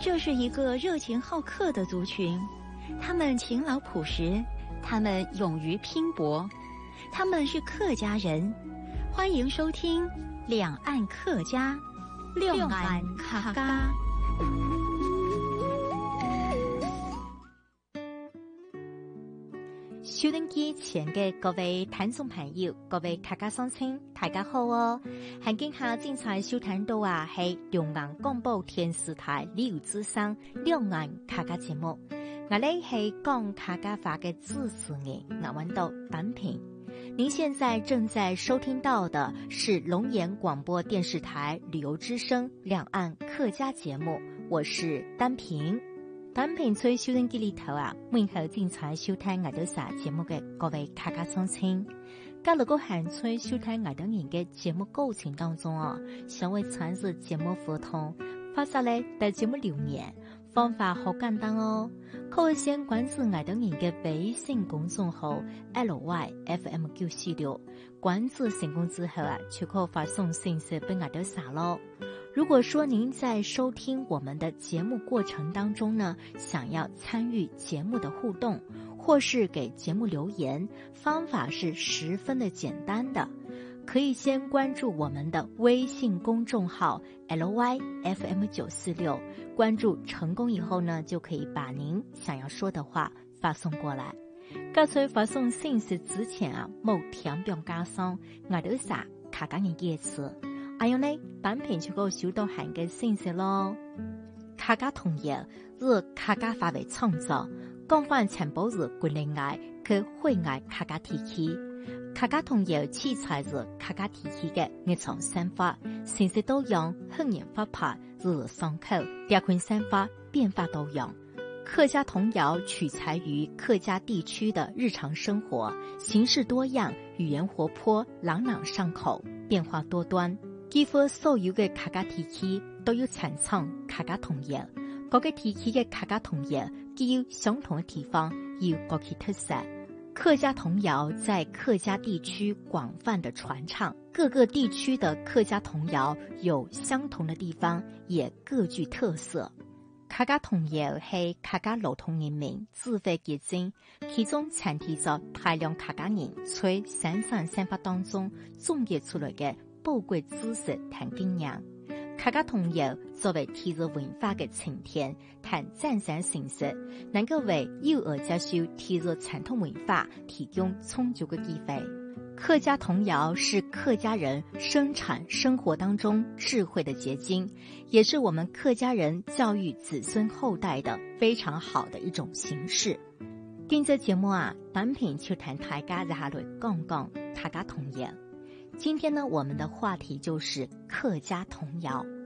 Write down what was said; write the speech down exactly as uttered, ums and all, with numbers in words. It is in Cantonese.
这是一个热情好客的族群，他们勤劳朴实，他们勇于拼搏，他们是客家人。欢迎收听《两岸客家》，两岸客家。 收音機前嘅各位聽眾朋友，各位客家鄉親，大家好哦！環境下精彩收聽到啊，係中央廣播電視台劉志生兩岸客家節目。我哋係講客家話嘅主持人，我揾到單平。您現在正在收聽到的是龍岩廣播電視台旅遊之聲兩岸客家節目，我是單平。單平在收音機裏頭啊，每後精彩收聽我哋啥節目嘅各位客家鄉親，咁如果係在收聽我哋人嘅節目過程當中啊，想為參與節目互動，發送嚟對節目留言，方法好簡單哦，可以先關注我哋人嘅微信公眾號 L Y F M 九四六，關注成功之後啊，就可發送信息俾我哋啥咯。如果說您在收聽我們的節目過程當中呢，想要參與節目的互動，或是給節目留言，方法是十分的簡單的。可以先關注我們的微信公眾號 L Y F M 九四六，關注成功以後呢，就可以把您想要說的話發送過來。剛才發送信息之前啊，冇填表加上我哋啥客家人嘅詞。還有呢，單平就夠收到函嘅信息咯。客家童謠是客家話為創造，廣泛傳播是國內外及海外客家地區。客家童謠器材是客家地區嘅日常生活，信息多樣，很難發拍，日日上口，條款生活變化多樣。客家童謠取材於客家地區的日常生活，形式多樣，語言活潑，朗朗上口，變化多端。幾乎所有嘅客家地區都有傳唱客家童謠，各個地區嘅客家童謠既有相同嘅地方，也有各其特色。客家童謠在客家地區廣泛的傳唱，各個地區的客家童謠有相同的地方，也各具特色。客家童謠係客家老同人民智慧結晶，其中傳遞咗大量客家人在日常生活當中總結出來嘅寶貴知識同經驗。客家童謠作為體育文化嘅晴天同展示形式，能夠為幼兒接受體育傳統文化提供充足嘅機會。客家童謠是客家人生產生活當中智慧的結晶，也是我們客家人教育子孫後代的非常好的一種形式。今日節目啊，單平就談大家一下來講講客家童謠。今天呢，我們的話題就是客家童謠。